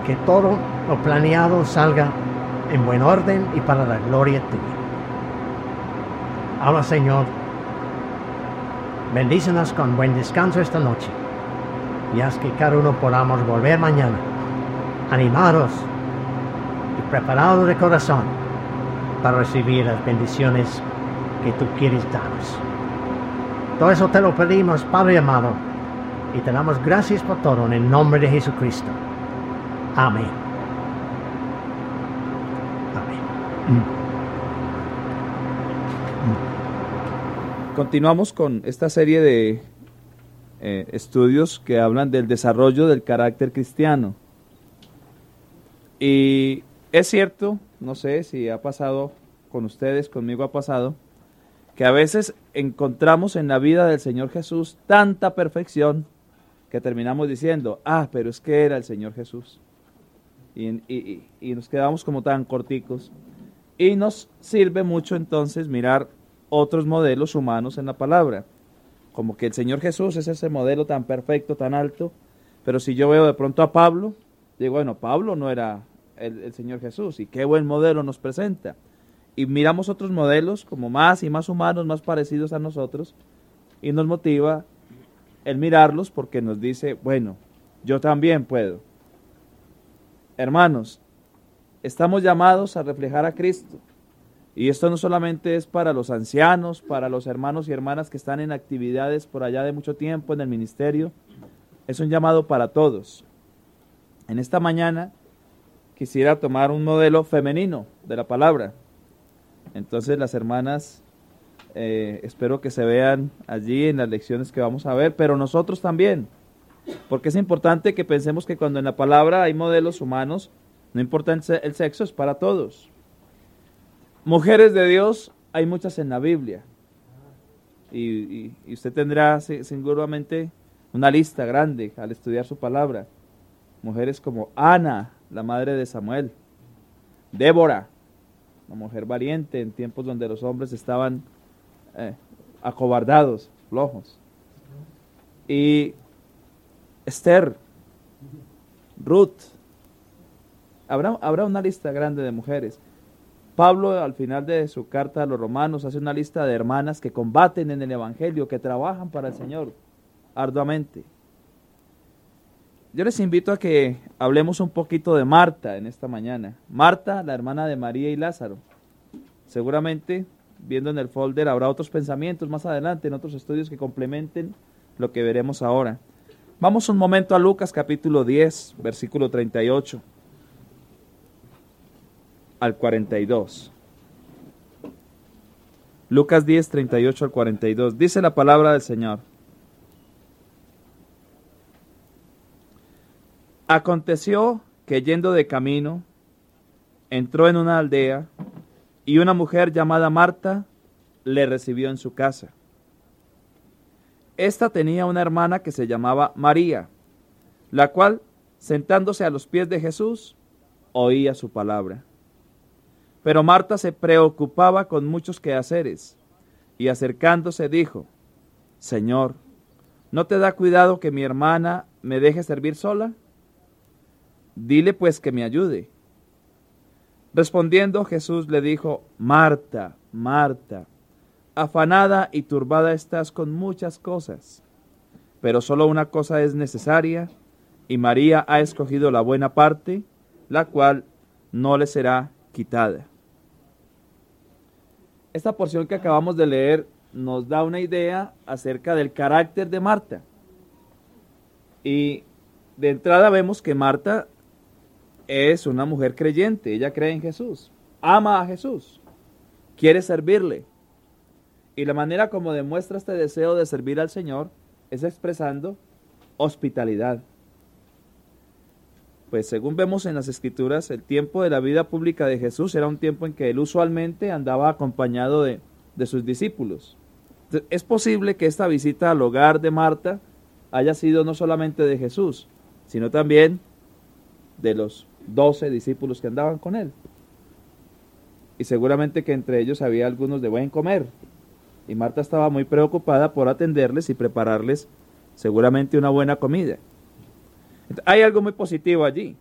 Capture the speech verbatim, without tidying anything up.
que todo lo planeado salga en buen orden y para la gloria tuya. Ahora, Señor, bendícenos con buen descanso esta noche y haz que cada uno podamos volver mañana animados y preparados de corazón para recibir las bendiciones que tú quieres darnos. Todo eso te lo pedimos, Padre amado, y te damos gracias por todo en el nombre de Jesucristo. Amén. Amén. Continuamos con esta serie de eh, estudios que hablan del desarrollo del carácter cristiano. Y es cierto, no sé si ha pasado con ustedes, conmigo ha pasado, que a veces encontramos en la vida del Señor Jesús tanta perfección que terminamos diciendo, ah, pero es que era el Señor Jesús. Y, y, y nos quedamos como tan corticos. Y nos sirve mucho entonces mirar otros modelos humanos en la palabra. Como que el Señor Jesús es ese modelo tan perfecto, tan alto. Pero si yo veo de pronto a Pablo, digo, bueno, Pablo no era el, el Señor Jesús. Y qué buen modelo nos presenta. Y miramos otros modelos como más y más humanos, más parecidos a nosotros. Y nos motiva el mirarlos porque nos dice, bueno, yo también puedo. Hermanos, estamos llamados a reflejar a Cristo. Y esto no solamente es para los ancianos, para los hermanos y hermanas que están en actividades por allá de mucho tiempo en el ministerio. Es un llamado para todos. En esta mañana quisiera tomar un modelo femenino de la palabra. Entonces las hermanas, eh, espero que se vean allí en las lecciones que vamos a ver, pero nosotros también. Porque es importante que pensemos que cuando en la palabra hay modelos humanos, no importa el sexo, es para todos. Mujeres de Dios, hay muchas en la Biblia. Y, y, y usted tendrá seguramente una lista grande al estudiar su palabra. Mujeres como Ana, la madre de Samuel. Débora, una mujer valiente en tiempos donde los hombres estaban eh, acobardados, flojos. Y Esther, Ruth. Habrá, habrá una lista grande de mujeres. Pablo, al final de su carta a los romanos, hace una lista de hermanas que combaten en el evangelio, que trabajan para el Señor arduamente. Yo les invito a que hablemos un poquito de Marta en esta mañana. Marta, la hermana de María y Lázaro. Seguramente, viendo en el folder, habrá otros pensamientos más adelante, en otros estudios que complementen lo que veremos ahora. Vamos un momento a Lucas capítulo diez, versículo treinta y ocho. Al cuarenta y dos. Lucas diez, treinta y ocho al cuarenta y dos. Dice la palabra del Señor. Aconteció que yendo de camino, entró en una aldea y una mujer llamada Marta le recibió en su casa. Esta tenía una hermana que se llamaba María, la cual, sentándose a los pies de Jesús, oía su palabra. Pero Marta se preocupaba con muchos quehaceres, y acercándose dijo, Señor, ¿no te da cuidado que mi hermana me deje servir sola? Dile pues que me ayude. Respondiendo Jesús le dijo, Marta, Marta, afanada y turbada estás con muchas cosas, pero solo una cosa es necesaria, y María ha escogido la buena parte, la cual no le será quitada. Esta porción que acabamos de leer nos da una idea acerca del carácter de Marta. Y de entrada vemos que Marta es una mujer creyente, ella cree en Jesús, ama a Jesús, quiere servirle. Y la manera como demuestra este deseo de servir al Señor es expresando hospitalidad. Pues según vemos en las Escrituras, el tiempo de la vida pública de Jesús era un tiempo en que él usualmente andaba acompañado de, de sus discípulos. Entonces, es posible que esta visita al hogar de Marta haya sido no solamente de Jesús, sino también de los doce discípulos que andaban con él. Y seguramente que entre ellos había algunos de buen comer. Y Marta estaba muy preocupada por atenderles y prepararles seguramente una buena comida. Hay algo muy positivo allí.